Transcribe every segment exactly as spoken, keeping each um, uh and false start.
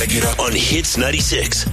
On Hits ninety-six.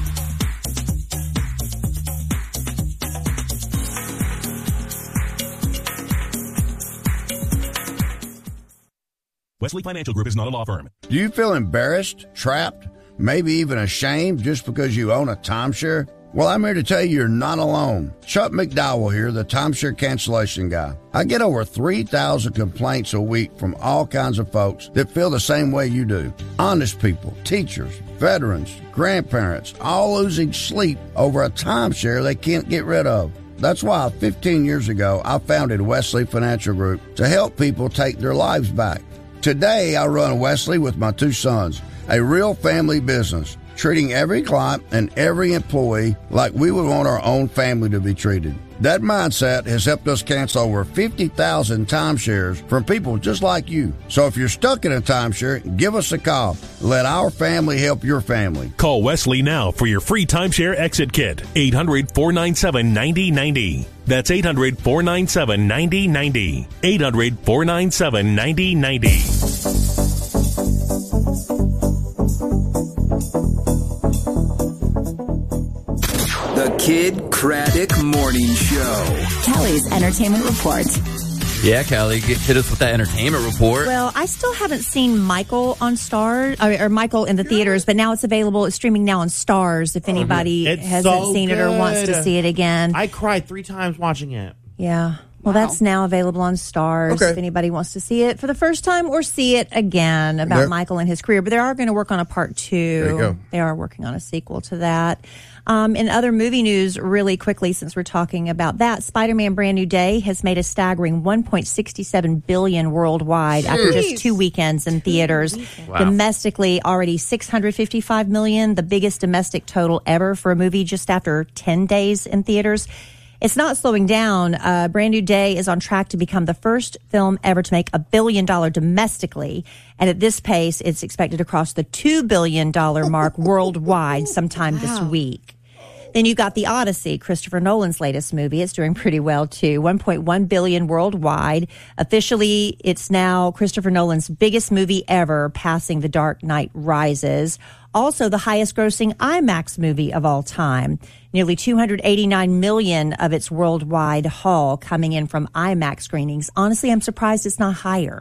Wesley Financial Group is not a law firm. Do you feel embarrassed, trapped, maybe even ashamed just because you own a timeshare? Well, I'm here to tell you you're not alone. Chuck McDowell here, the timeshare cancellation guy. I get over three thousand complaints a week from all kinds of folks that feel the same way you do. Honest people, teachers, veterans, grandparents, all losing sleep over a timeshare they can't get rid of. That's why fifteen years ago, I founded Wesley Financial Group to help people take their lives back. Today, I run Wesley with my two sons, a real family business, treating every client and every employee like we would want our own family to be treated. That mindset has helped us cancel over fifty thousand timeshares from people just like you. So if you're stuck in a timeshare, give us a call. Let our family help your family. Call Wesley now for your free timeshare exit kit. eight hundred, four nine seven, nine zero nine zero. That's eight hundred, four nine seven, nine zero nine zero. eight hundred, four nine seven, nine zero nine zero. The Kid Craddock Morning Show. Kelly's Entertainment Report. Yeah, Kelly, get, hit us with that entertainment report. Well, I still haven't seen Michael on Stars, or, or Michael in the theaters, but now it's available. It's streaming now on Stars if anybody It's hasn't so seen it or wants to good. see it again. I cried three times watching it. Yeah. Well, Wow. that's now available on Stars Okay. if anybody wants to see it for the first time or see it again about There- Michael and his career. But they are going to work on a part two. There you go. They are working on a sequel to that. Um, in other movie news, really quickly, since we're talking about that, Spider-Man Brand New Day has made a staggering one point six seven billion dollars worldwide after just two weekends in theaters. Wow. Domestically, already six hundred fifty-five million dollars, the biggest domestic total ever for a movie just after ten days in theaters. It's not slowing down. Uh, Brand New Day is on track to become the first film ever to make a billion dollar domestically. And at this pace, it's expected to cross the two billion dollars mark worldwide sometime this week. Then you got The Odyssey, Christopher Nolan's latest movie. It's doing pretty well, too. one point one billion dollars worldwide. Officially, it's now Christopher Nolan's biggest movie ever, passing The Dark Knight Rises. Also, the highest grossing IMAX movie of all time. Nearly two hundred eighty-nine million dollars of its worldwide haul coming in from IMAX screenings. Honestly, I'm surprised it's not higher.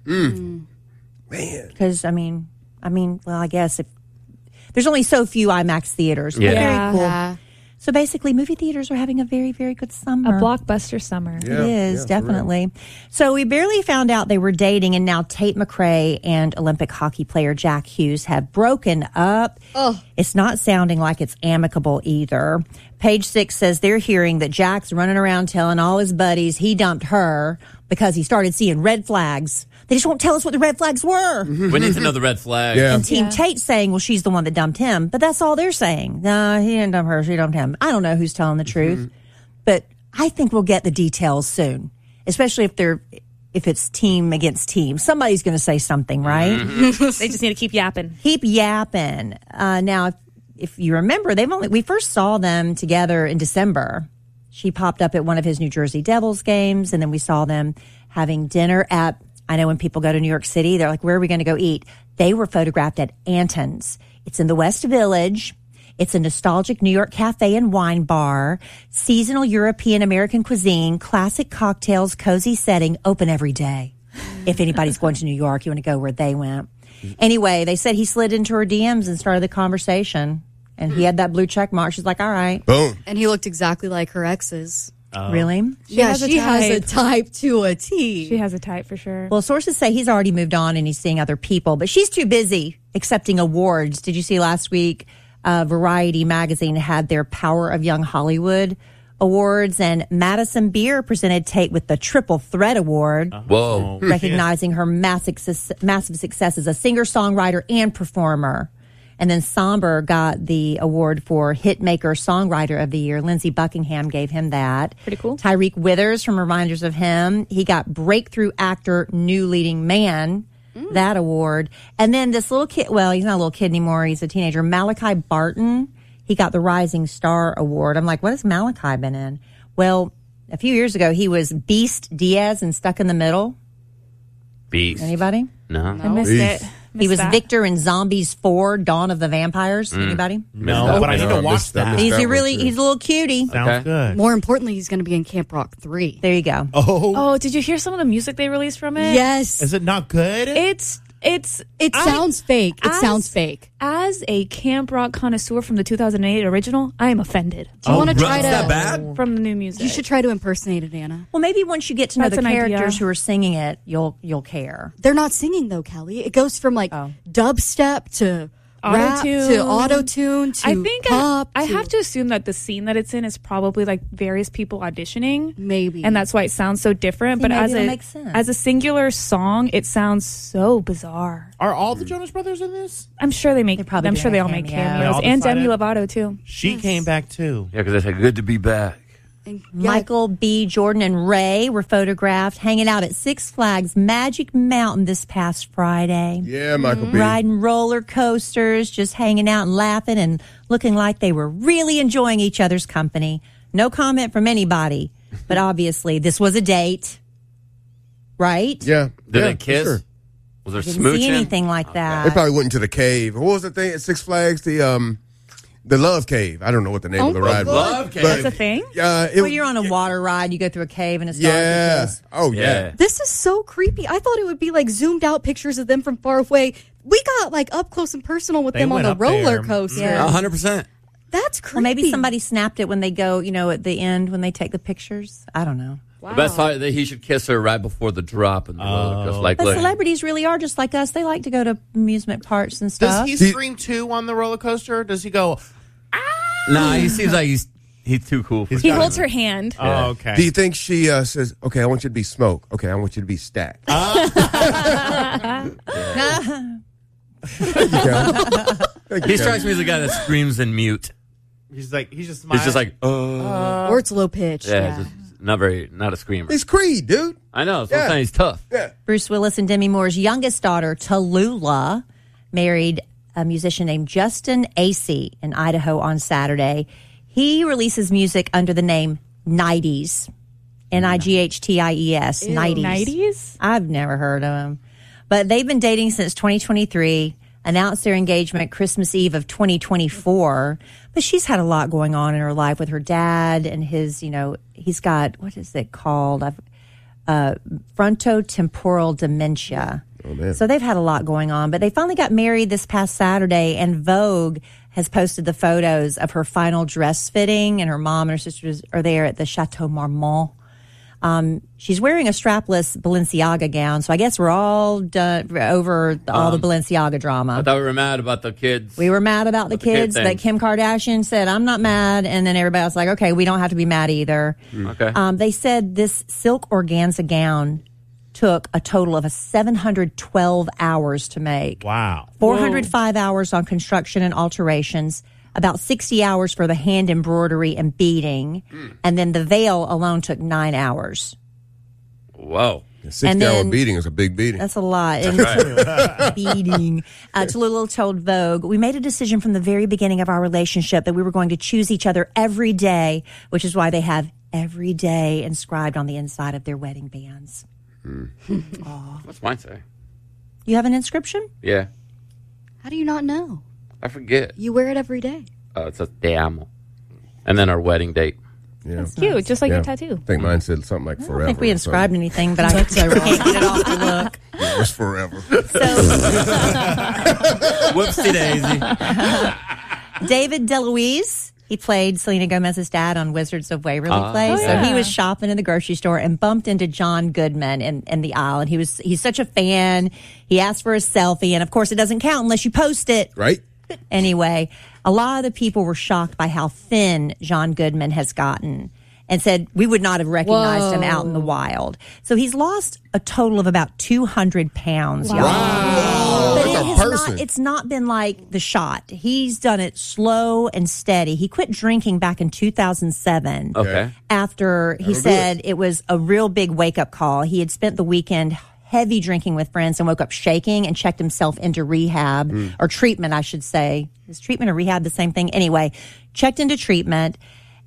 Mm. Man. Because, I mean, I mean, well, I guess if there's only so few IMAX theaters. Yeah. Very Yeah. cool. Yeah. So basically, movie theaters are having a very, very good summer. A blockbuster summer. Yeah, it is, yeah, for definitely. So we barely found out they were dating, and now Tate McRae and Olympic hockey player Jack Hughes have broken up. Oh. It's not sounding like it's amicable either. Page Six says they're hearing that Jack's running around telling all his buddies he dumped her because he started seeing red flags. They just won't tell us what the red flags were. We need to know the red flag. Yeah. And Team Yeah. Tate's saying, well, she's the one that dumped him. But that's all they're saying. No, he didn't dump her. She dumped him. I don't know who's telling the truth. But I think we'll get the details soon, especially if they're if it's team against team. Somebody's going to say something, right? They just need to keep yapping. Keep yapping. Uh, now, if, if you remember, they've only we first saw them together in December. She popped up at one of his New Jersey Devils games, and then we saw them having dinner at, I know when people go to New York City, they're like, where are we going to go eat? They were photographed at Anton's. It's in the West Village. It's a nostalgic New York cafe and wine bar, seasonal European American cuisine, classic cocktails, cozy setting, open every day. If anybody's going to New York, you want to go where they went. Anyway, they said he slid into her D Ms and started the conversation. And he had that blue check mark. She's like, all right. Boom. And he looked exactly like her ex's. Really? She yeah, has a she has a type. type to a T. She has a type for sure. Well, sources say he's already moved on and he's seeing other people, but she's too busy accepting awards. Did you see last week, uh, Variety magazine had their Power of Young Hollywood awards, and Madison Beer presented Tate with the Triple Threat Award, Whoa. recognizing her massive, suc- massive success as a singer, songwriter, and performer. And then Somber got the award for Hitmaker Songwriter of the Year. Lindsey Buckingham gave him that. Pretty cool. Tyreek Withers, from Reminders of Him, he got Breakthrough Actor New Leading Man, that award. And then this little kid, well, he's not a little kid anymore, he's a teenager, Malachi Barton, he got the Rising Star Award. I'm like, what has Malachi been in? Well, a few years ago, he was Beast Diaz in Stuck in the Middle. Beast. Anybody? No. I missed Beast. it. He was that. Victor in Zombies four, Dawn of the Vampires. Mm. Anybody? No, that but I one. need No, I to watch missed- I that. missed He's that a one, really, too. he's a little cutie. Sounds Okay. good. More importantly, he's going to be in Camp Rock three. There you go. Oh, Oh, did you hear some of the music they released from it? Yes. is it not good? It's it's It I- sounds fake. It as- sounds fake. As a Camp Rock connoisseur from the two thousand eight original, I am offended Do you Oh, want to Is try that to? bad? from the new music. You should try to impersonate it, Anna. Well, maybe once you get to know That's the an idea. characters who are singing it, you'll you'll care. They're not singing though, Kelly. It goes from like Oh. dubstep to rap Auto-tune. to auto tune to I think pop. I, I to- have to assume that the scene that it's in is probably like various people auditioning, maybe, and that's why it sounds so different. See, but maybe as it'll a make sense. as a singular song, it sounds so bizarre. Are all the Jonas Brothers in this? I'm sure they make. They're probably I'm sure doing they a all make cameo. They cameos, all and Demi decided- Lovato too. She came back too. Yeah, because they said good to be back. And- yeah, Michael B. Jordan and Ray were photographed hanging out at Six Flags Magic Mountain this past Friday. Yeah, Michael B. Riding roller coasters, just hanging out and laughing and looking like they were really enjoying each other's company. No comment from anybody, but obviously this was a date, right? Yeah. Did yeah, they kiss? for sure. Was there Didn't smooching? see anything like They that. probably went into the cave. What was the thing at Six Flags? The um, the Love Cave. I don't know what the name of the Oh, ride was. Love Cave. But, That's a thing? Uh, it, When you're on a water ride, you go through a cave and it starts yeah. to kiss. Oh yeah. Yeah. This is so creepy. I thought it would be like zoomed out pictures of them from far away. We got like up close and personal with They them on went the up roller there. coaster. Yeah. A hundred percent. That's creepy. Well, maybe somebody snapped it when they go, you know, at the end when they take the pictures. I don't know. Wow. The best part that he should kiss her right before the drop in the roller coaster. Like, But look, celebrities really are just like us. They like to go to amusement parks and stuff. Does he See- scream too on the roller coaster? Does he go? nah, he seems like he's he's too cool for He that. holds her hand. Oh, okay. Do you think she uh, says, "Okay, I want you to be Smoke. Okay, I want you to be Stack"? There you go. Thank you, He guys. strikes me as a guy that screams in mute. He's like he's just smiling. He's just like, uh, or it's low pitch. yeah, Yeah. just not very, not a screamer. He's Creed, dude. I know. So Yeah. I'm saying he's tough. Yeah. Bruce Willis and Demi Moore's youngest daughter, Tallulah, married a musician named Justin Acey in Idaho on Saturday. He releases music under the name nineties. N I G H T I E S. nineties. nineties? I've never heard of him. But they've been dating since twenty twenty-three, announced their engagement Christmas Eve of twenty twenty-four. But she's had a lot going on in her life with her dad and his, you know, he's got, what is it called? I've, uh, frontotemporal dementia. Oh, man. So they've had a lot going on, but they finally got married this past Saturday, and Vogue has posted the photos of her final dress fitting, and her mom and her sisters are there at the Chateau Marmont. Um, she's wearing a strapless Balenciaga gown, so I guess we're all done over all Um, the Balenciaga drama. I thought we were mad about the kids. We were mad about the About the kid kids thing. that Kim Kardashian said, I'm not mad. And then everybody was like, okay, we don't have to be mad either. Okay. Um, they said this silk organza gown took a total of a seven hundred twelve hours to make. wow. four hundred five hours on construction and alterations, about sixty hours for the hand embroidery and beading. And then the veil alone took nine hours. Whoa. A sixty-hour And then- beating is a big beating. That's a lot. And beating. Uh, Tallulah told Vogue, we made a decision from the very beginning of our relationship that we were going to choose each other every day, which is why they have every day inscribed on the inside of their wedding bands. What's mine say? You have an inscription? Yeah. How do you not know? I forget. You wear it every day. Oh, it says Te amo. And then our wedding date. Yeah. It's cute, just like Yeah. your tattoo. I think mine said something like I forever. don't think we or inscribed something. anything, but I can't get it off to look. Yeah, it's forever. Whoopsie daisy. David DeLuise, he played Selena Gomez's dad on Wizards of Waverly Ah. Place. Oh, So yeah. he was shopping in the grocery store and bumped into John Goodman in, in the aisle. And he was he's such a fan. He asked for a selfie. And of course, it doesn't count unless you post it. Right? Anyway, a lot of the people were shocked by how thin John Goodman has gotten and said we would not have recognized him out in the wild. So he's lost a total of about two hundred pounds, y'all. Wow. But That's it a has person. not, it's not been like the shot. He's done it slow and steady. He quit drinking back in two thousand seven. Okay. After he That'll do said it was a real big wake up call. He had spent the weekend heavy drinking with friends and woke up shaking and checked himself into rehab or treatment, I should say. Is treatment or rehab the same thing? Anyway, checked into treatment.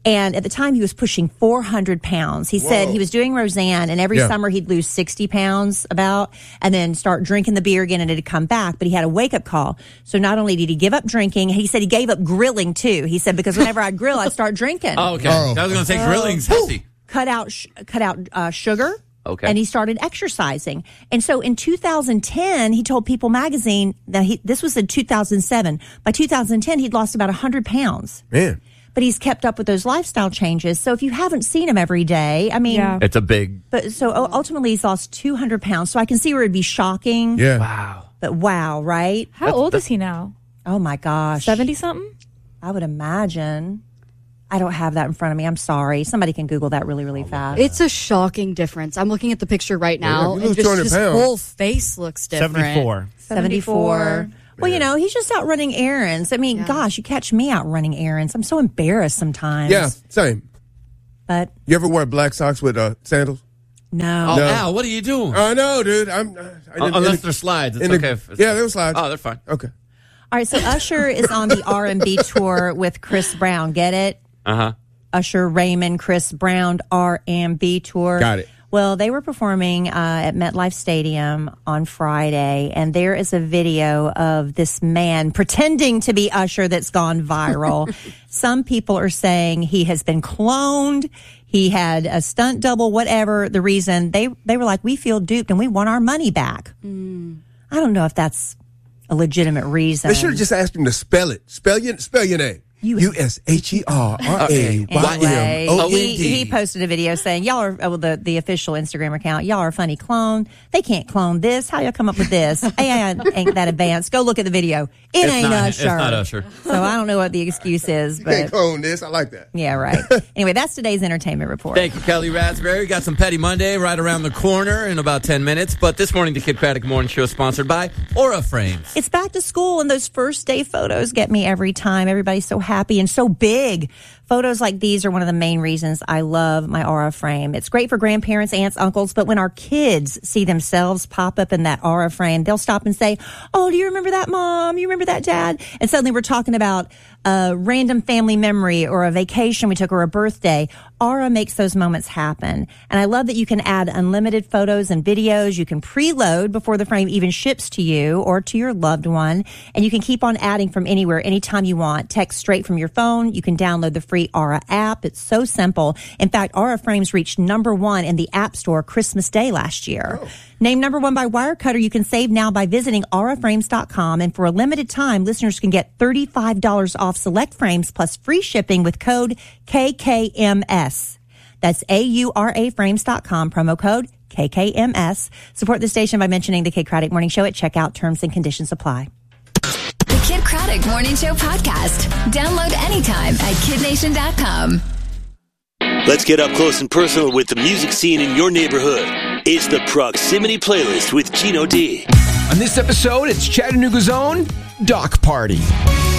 And at the time, he was pushing four hundred pounds. He Whoa. said he was doing Roseanne, and every yeah. summer he'd lose sixty pounds about, and then start drinking the beer again, and it'd come back. But he had a wake-up call. So not only did he give up drinking, he said he gave up grilling, too. He said, because whenever I'd grill, I'd start drinking. Oh, okay. Oh. I was going to say grilling's healthy. Cut out, sh- cut out uh, sugar. Okay. And he started exercising. And so in two thousand ten, he told People magazine that he, this was in two thousand seven. By two thousand ten, he'd lost about one hundred pounds. Man. But he's kept up with those lifestyle changes. So if you haven't seen him every day, I mean. Yeah. It's a big. But so ultimately, he's lost two hundred pounds. So I can see where it'd be shocking. Yeah. Wow. But wow, right? How that's, old that's, is he now? Oh, my gosh. seventy-something? I would imagine. I don't have that in front of me. I'm sorry. Somebody can Google that really, really fast. It's a shocking difference. I'm looking at the picture right now, yeah, and just his pounds. whole face looks different. seventy-four. seventy-four. Well, you know, he's just out running errands. I mean, yeah. gosh, you catch me out running errands. I'm so embarrassed sometimes. Yeah, same. But you ever wear black socks with uh, sandals? No. Oh, no. Al, what are you doing? I uh, know, dude. I'm. Uh, I uh, unless they're slides, it's okay. The, yeah, they're slides. Oh, they're fine. Okay. All right, so Usher is on the R and B tour with Chris Brown. Get it? Uh huh. Usher, Raymond, Chris Brown, R and B tour. Got it. Well, they were performing uh, at MetLife Stadium on Friday, and there is a video of this man pretending to be Usher that's gone viral. Some people are saying he has been cloned. He had a stunt double, whatever the reason. They they were like, we feel duped and we want our money back. Mm. I don't know if that's a legitimate reason. They should have just asked him to spell it. Spell your, spell your name. U S H E R R A Y M O N D. He posted a video saying, y'all are, well, the, the official Instagram account, y'all are a funny clone. They can't clone this. How y'all come up with this? ain't, ain't that advanced. Go look at the video. It it's ain't not, Usher. It's not Usher. So I don't know what the excuse is. But you can't clone this. I like that. Yeah, right. Anyway, that's today's entertainment report. Thank you, Kelly Raspberry. Got some Petty Monday right around the corner in about ten minutes. But this morning, the Kid Craddock Morning Show is sponsored by Aura Frames. It's back to school, and those first day photos get me every time. Everybody's so happy and so big. Big. Photos like these are one of the main reasons I love my Aura frame. It's great for grandparents, aunts, uncles, but when our kids see themselves pop up in that Aura frame, they'll stop and say, oh, do you remember that, Mom? You remember that, Dad? And suddenly we're talking about a random family memory or a vacation we took or a birthday. Aura makes those moments happen. And I love that you can add unlimited photos and videos. You can preload before the frame even ships to you or to your loved one. And you can keep on adding from anywhere, anytime you want. Text straight from your phone. You can download the free Aura app. It's so simple. In fact, Aura frames reached number one in the App Store Christmas Day last year. Oh. Named number one by Wirecutter, you can save now by visiting aura frames dot com. And for a limited time, listeners can get thirty-five dollars off select frames plus free shipping with code K K M S. That's A U R A frames dot com, promo code K K M S. Support the station by mentioning the Kid Craddock Morning Show at checkout. Terms and conditions apply. The Kid Craddock Morning Show podcast. Download anytime at kid nation dot com. Let's get up close and personal with the music scene in your neighborhood. It's the Proximity Playlist with Gino D. On this episode, it's Chattanooga's own Doc Party.